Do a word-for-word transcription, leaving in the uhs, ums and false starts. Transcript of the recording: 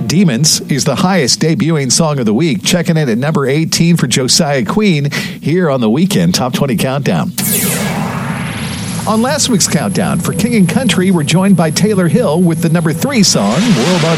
Demons is the highest debuting song of the week, checking in at number eighteen for Josiah Queen here on the Weekend Top twenty Countdown. On last week's Countdown for King and Country, we're joined by Taylor Hill with the number three song, World on